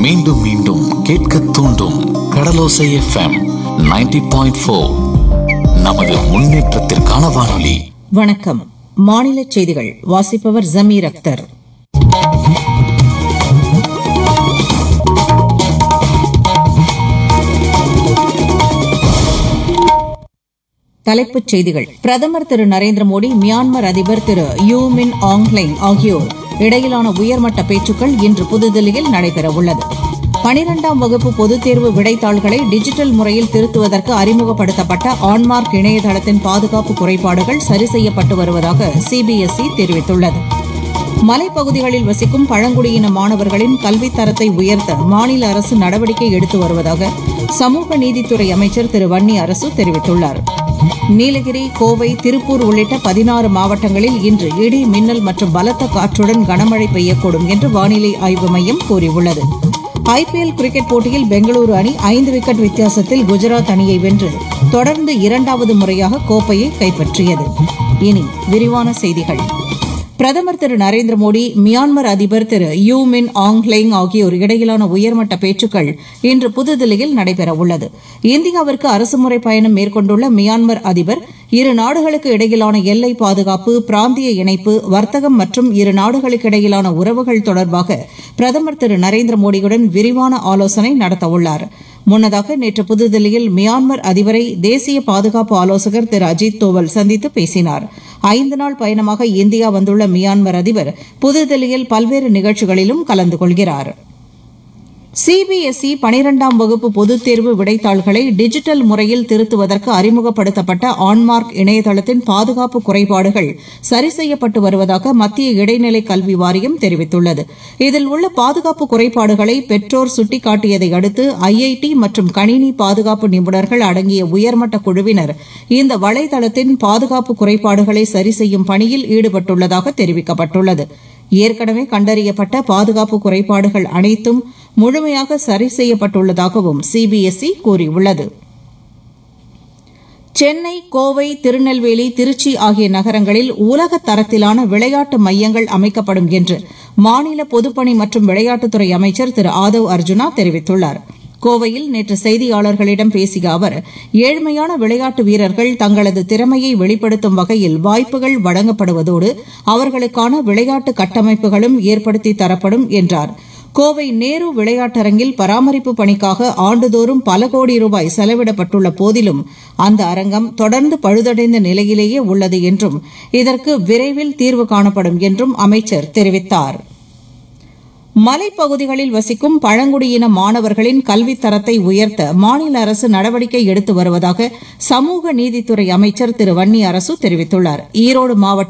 மீண்டும் மீண்டும் கேட்க தூண்டும் கடலோசை எஃப்எம் 90.4. நமது முன்னேற்றத்திற்கான வானொலி. வணக்கம். மாநில செய்திகள் வாசிப்பவர் ஜமீர் அக்தர். தலைப்புச் செய்திகள். பிரதமர் திரு நரேந்திர மோடி, மியான்மர் அதிபர் திரு யூ மின் ஆங் லைங் ஆகியோர் இடையிலான உயர்மட்ட பேச்சுக்கள் இன்று புதுதில்லியில் நடைபெறவுள்ளது. 12ஆம் வகுப்பு பொதுத் தேர்வு விடைத்தாள்களை டிஜிட்டல் முறையில் திருத்துவதற்கு அறிமுகப்படுத்தப்பட்ட ஆன்மார்க் இணையதளத்தின் பாதுகாப்பு குறைபாடுகள் சரி செய்யப்பட்டு வருவதாக சிபிஎஸ்இ தெரிவித்துள்ளது. மலைப்பகுதிகளில் வசிக்கும் பழங்குடியின மாணவர்களின் கல்வித் தரத்தை உயர்த்த மாநில அரசு நடவடிக்கை எடுத்து வருவதாக சமூக நீதித்துறை அமைச்சர் திரு வன்னி அரசு தெரிவித்துள்ளார். நீலகிரி, கோவை, திருப்பூர் உள்ளிட்ட 16 மாவட்டங்களில் இன்று இடி, மின்னல் மற்றும் பலத்த காற்றுடன் கனமழை பெய்யக்கூடும் என்று வானிலை ஆய்வு மையம் கூறியுள்ளது. ஐபிஎல் கிரிக்கெட் போட்டியில் பெங்களூரு அணி 5 விக்கெட் வித்தியாசத்தில் குஜராத் அணியை வென்று தொடர்ந்து 2வது முறையாக கோப்பையை கைப்பற்றியது. இனி விரிவான செய்திகள். பிரதமர் திரு நரேந்திர மோடி, மியான்மர் அதிபர் திரு யூ மின் ஆங் லைங் ஆகியோர் இடையிலான உயர்மட்ட பேச்சுக்கள் இன்று புதுதில்லியில் நடைபெறவுள்ளது. இந்தியாவிற்கு அரசுமுறை பயணம் மேற்கொண்டுள்ள மியான்மர் அதிபர் இரு நாடுகளுக்கு இடையிலான எல்லை பாதுகாப்பு, பிராந்திய இணைப்பு, வர்த்தகம் மற்றும் இரு நாடுகளுக்கு இடையிலான உறவுகள் தொடர்பாக பிரதமர் திரு நரேந்திர மோடியுடன் விரிவான ஆலோசனை நடத்தவுள்ளார். முன்னதாக நேற்று புதுதில்லியில் மியான்மர் அதிபரை தேசிய பாதுகாப்பு ஆலோசகர் திரு அஜித் தோவல் சந்தித்து பேசினார். 5 நாள் பயணமாக இந்தியா வந்துள்ள மியான்மர் அதிபர் புதுதில்லியில் பல்வேறு நிகழ்ச்சிகளிலும் கலந்து கொள்கிறார். சிபிஎஸ்இ 12ஆம் வகுப்பு பொதுத் தேர்வு விடைத்தாள்களை டிஜிட்டல் முறையில் திருத்துவதற்கு அறிமுகப்படுத்தப்பட்ட ஆன்மார்க் இணையதளத்தின் பாதுகாப்பு குறைபாடுகள் சரி செய்யப்பட்டு வருவதாக மத்திய இடைநிலை கல்வி வாரியம் தெரிவித்துள்ளது. இதில் உள்ள பாதுகாப்பு குறைபாடுகளை பெற்றோர் சுட்டிக்காட்டியதை அடுத்து ஐஐடி மற்றும் கணினி பாதுகாப்பு நிபுணர்கள் அடங்கிய உயர்மட்ட குழுவினர் இந்த வலைதளத்தின் பாதுகாப்பு குறைபாடுகளை சரி செய்யும் பணியில் ஈடுபட்டுள்ளதாக தெரிவிக்கப்பட்டுள்ளது. ஏற்கனவே கண்டறியப்பட்ட பாதுகாப்பு குறைபாடுகள் அனைத்தும் முழுமையாக சரி செய்யப்பட்டுள்ளதாகவும் சிபிஎஸ்இ கூறியுள்ளது. சென்னை, கோவை, திருநெல்வேலி, திருச்சி ஆகிய நகரங்களில் உலக தரத்திலான விளையாட்டு மையங்கள் அமைக்கப்படும் என்று மாநில பொதுப்பணி மற்றும் விளையாட்டுத்துறை அமைச்சர் திரு ஆதவ் அர்ஜுனா தெரிவித்துள்ளார். கோவையில் நேற்று செய்தியாளர்களிடம் பேசிய அவர், ஏழ்மையான விளையாட்டு வீரர்கள் தங்களது திறமையை வெளிப்படுத்தும் வகையில் வாய்ப்புகள் வழங்கப்படுவதோடு அவர்களுக்கான விளையாட்டு கட்டமைப்புகளும் ஏற்படுத்தி தரப்படும் என்றார். கோவை நேரு விளையாட்டரங்கில் பராமரிப்பு பணிக்காக ஆண்டுதோறும் பல கோடி ரூபாய் செலவிடப்பட்டுள்ள போதிலும் அந்த அரங்கம் தொடர்ந்து பழுதடைந்த நிலையிலேயே உள்ளது என்றும் இதற்கு விரைவில் தீர்வு காணப்படும் என்றும் அமைச்சர் தெரிவித்தார். மலைப்பகுதிகளில் வசிக்கும் பழங்குடியின மாணவர்களின் கல்வித் தரத்தை உயர்த்த மாநில அரசு நடவடிக்கை எடுத்து வருவதாக சமூக நீதித்துறை அமைச்சர் திரு வன்னி அரசு தெரிவித்துள்ளார். ஈரோடு மாவட்டம்